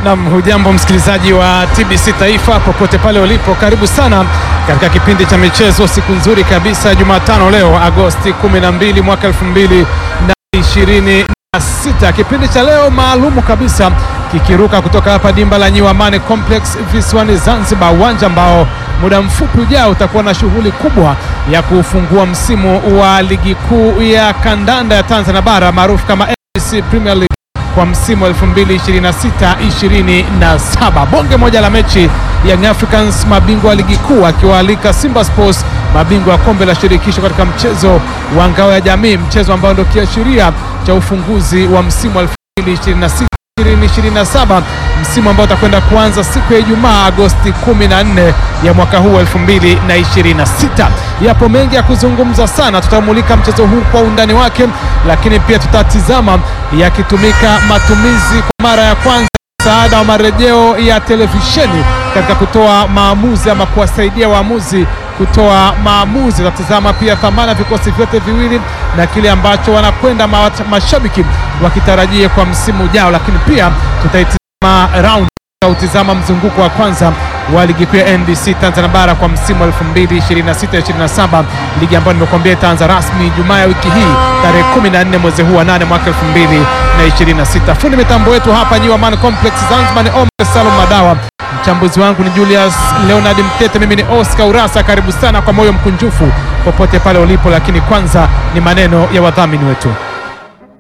Naam, hujambo msikilizaji wa TBC Taifa popote pale ulipo, karibu sana katika kipindi cha michezo. Siku nzuri kabisa, Jumatano leo Agosti 12 mwaka 2026. Kipindi cha leo maalumu kabisa kikiruka kutoka hapa dimba la New Amani Complex visiwani Zanzibar, uwanja ambao muda mfupi ujao utakuwa na shughuli kubwa ya kufungua msimu wa ligi kuu ya kandanda ya Tanzania bara maarufu kama NBC Premier League kwa msimu 2026-27. Bonge moja la mechi, Young Africans mabingwa wa ligi kuu akiwaalika Simba Sports mabingwa wa kombe la shirikisho katika mchezo wa ngao ya jamii, mchezo ambao ndio kiashiria cha ufunguzi wa msimu wa 2026-2027, msimu ambao utakwenda kuanza siku ya Ijumaa Agosti 14 ya mwaka huu 2026. Yapo mengi ya kuzungumza sana, tutamulika mchezo huu kwa undani wake, lakini pia tutatizama yakitumika matumizi kwa mara ya kwanza msaada wa marejeo ya televisheni katika kutoa maamuzi ama kuwasaidia waamuzi kutoa maamuzi. Tutatizama pia thamani ya vikosi vyote viwili na kile ambacho wanakwenda mashabiki wakitarajia kwa msimu ujao, lakini pia tutaitizama round, tutautizama mzunguko wa kwanza wa ligi kuu ya NBC Tanzania bara kwa msimu 2026-27, ligi ambayo nimekuambia itaanza rasmi Jumaa ya wiki hii tarehe 14 mwezi huu wa 8 mwaka 2026. Fundi mitambo wetu hapa New Amani Complex Zanzibar ni Omar Salum Madawa, mchambuzi wangu ni Julius Leonard Mtete, mimi ni Oscar Urasa. Karibu sana kwa moyo mkunjufu popote pale ulipo, lakini kwanza ni maneno ya wadhamini wetu.